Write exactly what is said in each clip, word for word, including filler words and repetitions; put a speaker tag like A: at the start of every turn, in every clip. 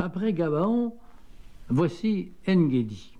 A: Après Gabaon, voici En-Gedi.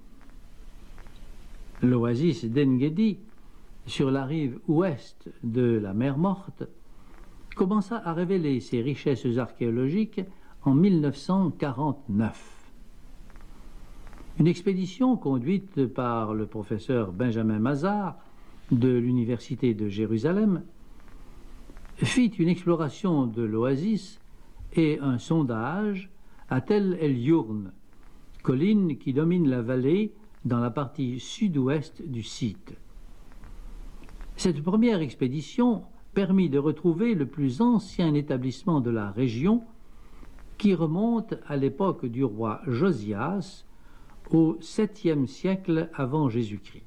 A: L'oasis d'En-Gedi, sur la rive ouest de la mer Morte, commença à révéler ses richesses archéologiques en mille neuf cent quarante-neuf. Une expédition conduite par le professeur Benjamin Mazar de l'Université de Jérusalem fit une exploration de l'oasis et un sondage à Tel El-Yourn, colline qui domine la vallée dans la partie sud-ouest du site. Cette première expédition permit de retrouver le plus ancien établissement de la région qui remonte à l'époque du roi Josias au septième siècle avant Jésus-Christ.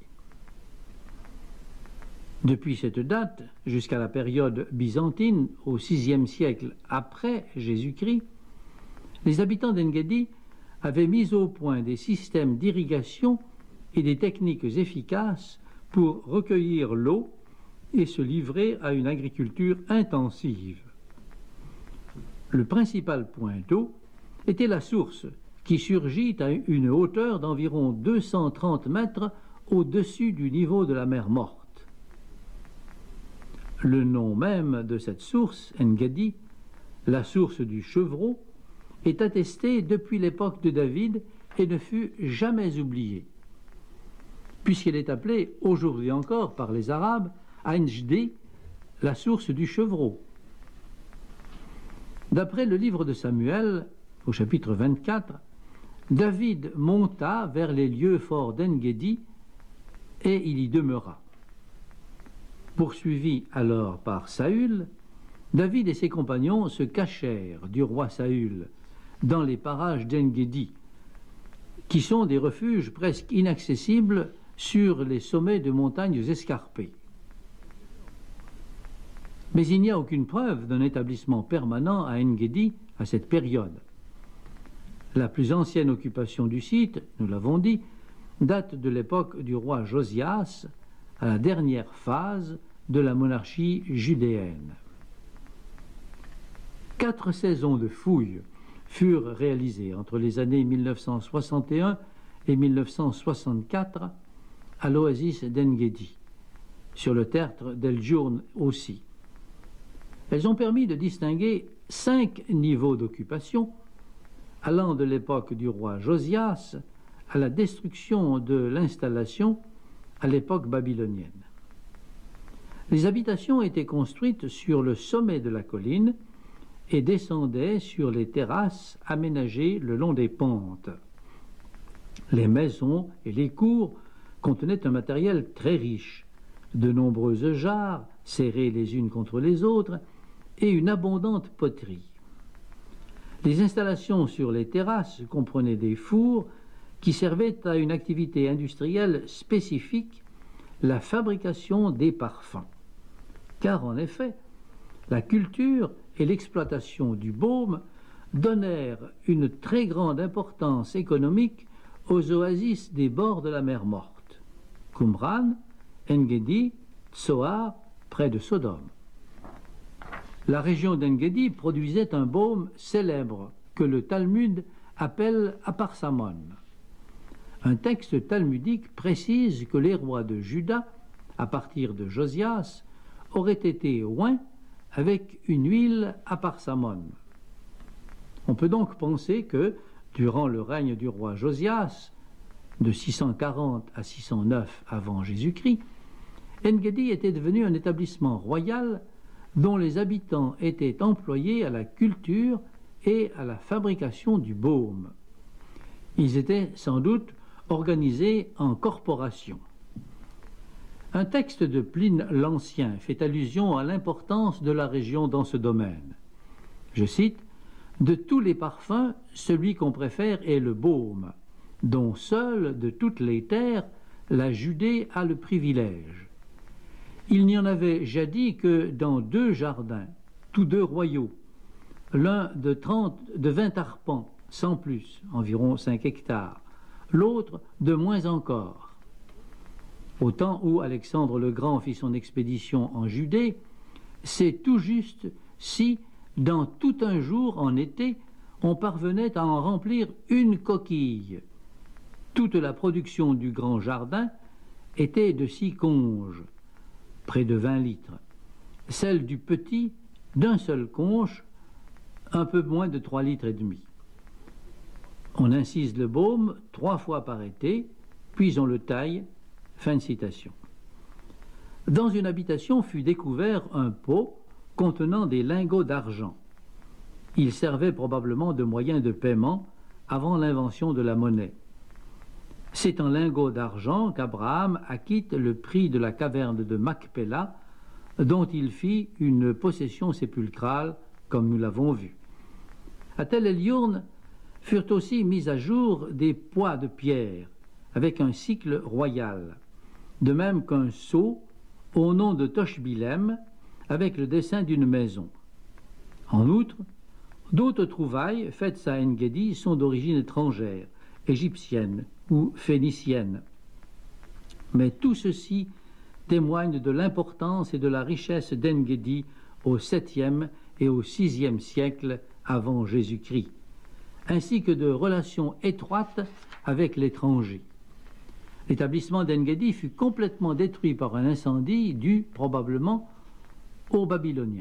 A: Depuis cette date, jusqu'à la période byzantine, au sixième siècle après Jésus-Christ, les habitants d'En-Gedi avaient mis au point des systèmes d'irrigation et des techniques efficaces pour recueillir l'eau et se livrer à une agriculture intensive. Le principal point d'eau était la source qui surgit à une hauteur d'environ deux cent trente mètres au-dessus du niveau de la mer Morte. Le nom même de cette source, En-Gedi, la source du chevreau, est attesté depuis l'époque de David et ne fut jamais oublié, puisqu'elle est appelée aujourd'hui encore par les Arabes En-Gedi, la source du chevreau. D'après le livre de Samuel, au chapitre vingt-quatre, David monta vers les lieux forts d'En-Gedi et il y demeura. Poursuivi alors par Saül, David et ses compagnons se cachèrent du roi Saül dans les parages d'En-Gedi, qui sont des refuges presque inaccessibles sur les sommets de montagnes escarpées. Mais il n'y a aucune preuve d'un établissement permanent à En-Gedi à cette période. La plus ancienne occupation du site, nous l'avons dit, date de l'époque du roi Josias, à la dernière phase de la monarchie judéenne. Quatre saisons de fouilles furent réalisées entre les années mille neuf cent soixante et un et mille neuf cent soixante-quatre à l'oasis d'En-Gedi, sur le tertre d'El-Journ aussi. Elles ont permis de distinguer cinq niveaux d'occupation allant de l'époque du roi Josias à la destruction de l'installation à l'époque babylonienne. Les habitations étaient construites sur le sommet de la colline et descendaient sur les terrasses aménagées le long des pentes. Les maisons et les cours contenaient un matériel très riche, de nombreuses jarres serrées les unes contre les autres et une abondante poterie. Les installations sur les terrasses comprenaient des fours qui servaient à une activité industrielle spécifique, la fabrication des parfums. Car en effet, la culture et l'exploitation du baume donnèrent une très grande importance économique aux oasis des bords de la mer Morte, Qumran, En-Gedi, Tsoar, près de Sodome. La région d'En-Gedi produisait un baume célèbre que le Talmud appelle Aparsamon. Un texte talmudique précise que les rois de Juda, à partir de Josias, auraient été oints avec une huile Aparsamon. On peut donc penser que, durant le règne du roi Josias, de six cent quarante à six cent neuf avant Jésus-Christ, En-Gedi était devenu un établissement royal dont les habitants étaient employés à la culture et à la fabrication du baume. Ils étaient sans doute organisés en corporations. Un texte de Pline l'Ancien fait allusion à l'importance de la région dans ce domaine. Je cite, « De tous les parfums, celui qu'on préfère est le baume, dont seul de toutes les terres, la Judée a le privilège. Il n'y en avait jadis que dans deux jardins, tous deux royaux, l'un de, trente, de vingt arpents, sans plus, environ cinq hectares, l'autre de moins encore. Au temps où Alexandre le Grand fit son expédition en Judée, c'est tout juste si, dans tout un jour en été, on parvenait à en remplir une coquille. Toute la production du grand jardin était de six conches, près de vingt litres. Celle du petit, d'un seul conche, un peu moins de trois litres et demi. On incise le baume trois fois par été, puis on le taille. Fin de citation. Dans une habitation fut découvert un pot contenant des lingots d'argent. Il servait probablement de moyen de paiement avant l'invention de la monnaie. C'est en lingots d'argent qu'Abraham acquitte le prix de la caverne de Macpéla, dont il fit une possession sépulcrale, comme nous l'avons vu. À Tel El-Yourn furent aussi mis à jour des poids de pierre avec un cycle royal, de même qu'un sceau au nom de Toshbilem avec le dessin d'une maison. En outre, d'autres trouvailles faites à En-Gedi sont d'origine étrangère, égyptienne ou phénicienne. Mais tout ceci témoigne de l'importance et de la richesse d'En-Gedi au septième et au sixième siècle avant Jésus-Christ, ainsi que de relations étroites avec l'étranger. L'établissement d'En-Gedi fut complètement détruit par un incendie dû probablement aux Babyloniens.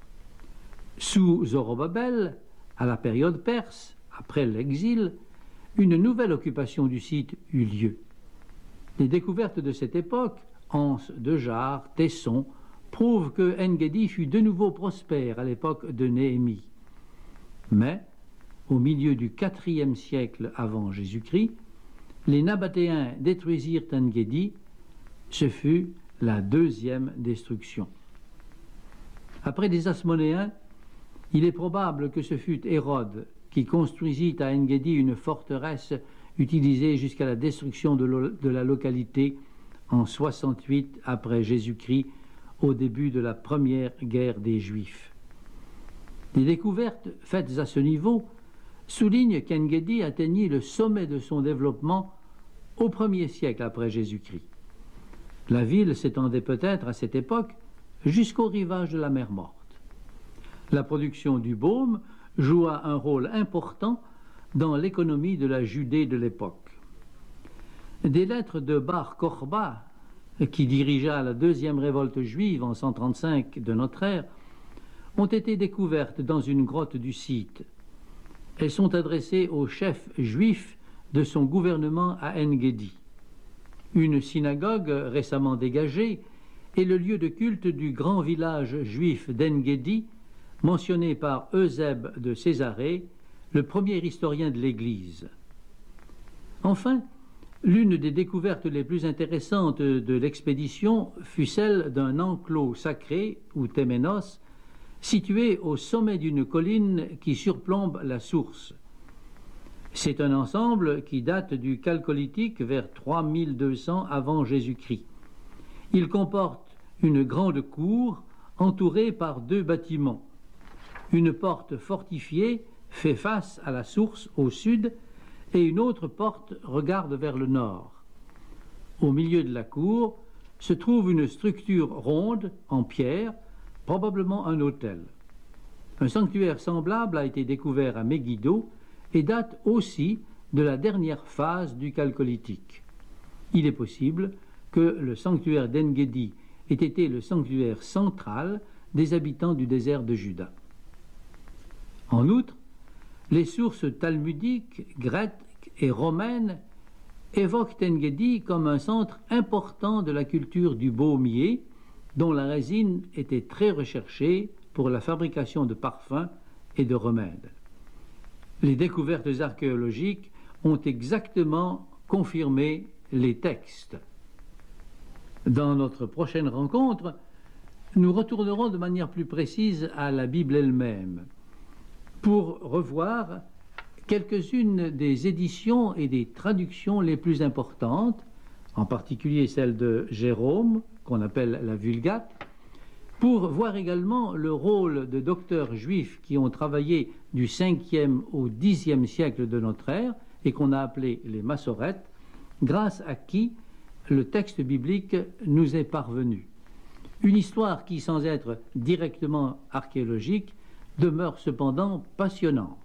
A: Sous Zorobabel, à la période perse, après l'exil, une nouvelle occupation du site eut lieu. Les découvertes de cette époque, anses de jarre, tessons, prouvent que En-Gedi fut de nouveau prospère à l'époque de Néhémie. Mais, au milieu du quatrième siècle avant Jésus-Christ, les Nabatéens détruisirent En-Gedi. Ce fut la deuxième destruction. Après les Asmonéens, il est probable que ce fut Hérode qui construisit à En-Gedi une forteresse utilisée jusqu'à la destruction de, lo- de la localité en soixante-huit après Jésus-Christ, au début de la première guerre des Juifs. Les découvertes faites à ce niveau soulignent qu'En-Gedi atteignit le sommet de son développement au premier siècle après Jésus-Christ. La ville s'étendait peut-être à cette époque jusqu'au rivage de la mer Morte. La production du baume joua un rôle important dans l'économie de la Judée de l'époque. Des lettres de Bar Kokhba, qui dirigea la deuxième révolte juive en cent trente-cinq de notre ère, ont été découvertes dans une grotte du site. Elles sont adressées au chef juif de son gouvernement à En-Gedi. Une synagogue récemment dégagée est le lieu de culte du grand village juif d'En-Gedi, mentionné par Eusèbe de Césarée, le premier historien de l'Église. Enfin, l'une des découvertes les plus intéressantes de l'expédition fut celle d'un enclos sacré, ou téménos, situé au sommet d'une colline qui surplombe la source. C'est un ensemble qui date du Chalcolithique vers trois mille deux cents avant Jésus-Christ. Il comporte une grande cour entourée par deux bâtiments. Une porte fortifiée fait face à la source au sud et une autre porte regarde vers le nord. Au milieu de la cour se trouve une structure ronde en pierre, probablement un autel. Un sanctuaire semblable a été découvert à Megiddo et date aussi de la dernière phase du Chalcolithique. Il est possible que le sanctuaire d'En-Gedi ait été le sanctuaire central des habitants du désert de Juda. En outre, les sources talmudiques, grecques et romaines évoquent En-Gedi comme un centre important de la culture du baumier, dont la résine était très recherchée pour la fabrication de parfums et de remèdes. Les découvertes archéologiques ont exactement confirmé les textes. Dans notre prochaine rencontre, nous retournerons de manière plus précise à la Bible elle-même pour revoir quelques-unes des éditions et des traductions les plus importantes, en particulier celle de Jérôme, qu'on appelle la Vulgate, pour voir également le rôle de docteurs juifs qui ont travaillé du cinquième au dixième siècle de notre ère et qu'on a appelé les Massorètes, grâce à qui le texte biblique nous est parvenu. Une histoire qui, sans être directement archéologique, demeure cependant passionnante.